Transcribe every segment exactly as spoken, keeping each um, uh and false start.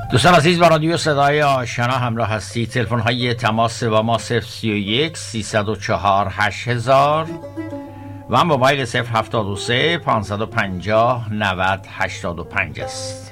دوستان عزیز، با رادیو صدای آشنا همراه هستید. تلفن های تماس با ما صفر سی و یک سیصد و چهار هشت هزار و موبایل صفر هفتاد و سه پانصد و پنجاه نود هشتاد و پنج است.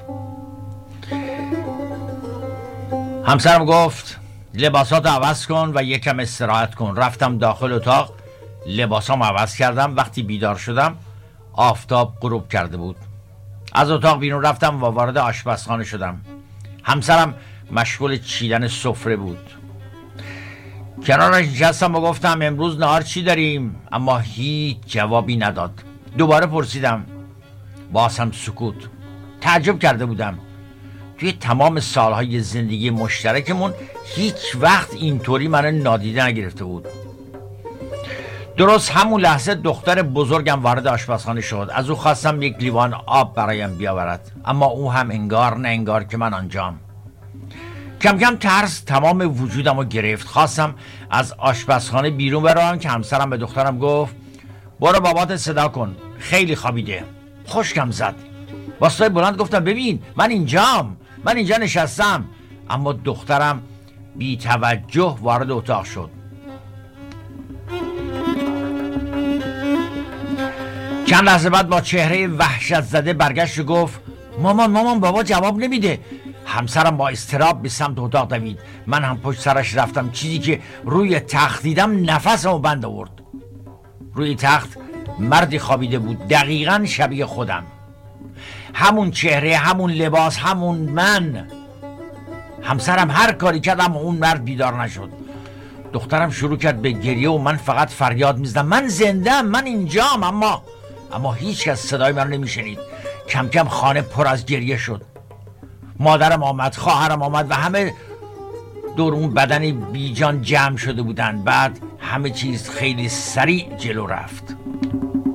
همسرم گفت لباساتو عوض کن و یکم استراحت کن. رفتم داخل اتاق، لباسام عوض کردم. وقتی بیدار شدم آفتاب غروب کرده بود. از اتاق بیرون رفتم و وارد آشپزخانه شدم. همسرم مشغول چیدن سفره بود. کنارش نشستم و گفتم امروز نهار چی داریم؟ اما هیچ جوابی نداد. دوباره پرسیدم، باز هم سکوت. تعجب کرده بودم. توی تمام سالهای زندگی مشترکمون هیچ وقت اینطوری من نادیده نگرفته بود. درست همون لحظه دختر بزرگم وارد آشپزخانه شد. از او خواستم یک لیوان آب برایم بیاورد، اما او هم انگار نه انگار که من آنجام. کم کم ترس تمام وجودم رو گرفت. خواستم از آشپزخانه بیرون بروم که همسرم به دخترم گفت برو بابات صدا کن، خیلی خوابیده. خشکم زد. با صدای بلند گفتم ببین من اینجام، من اینجا نشستم. اما دخترم بی توجه وارد اتاق شد. چند لحظه بعد با چهره وحشت زده برگشت و گفت مامان مامان بابا جواب نمیده. همسرم با اضطراب به سمت اتاق دوید. من هم پشت سرش رفتم. چیزی که روی تخت دیدم نفسمو بند آورد. روی تخت مردی خوابیده بود، دقیقاً شبیه خودم. همون چهره، همون لباس، همون من. همسرم هر کاری کرد اما اون مرد بیدار نشد. دخترم شروع کرد به گریه و من فقط فریاد میزدم من زنده‌ام، من اینجام. اما اما هیچ کس صدای من رو نمیشنید. کم کم خانه پر از گریه شد. مادرم آمد، خواهرم آمد و همه دور اون بدن بیجان جمع شده بودن. بعد همه چیز خیلی سریع جلو رفت.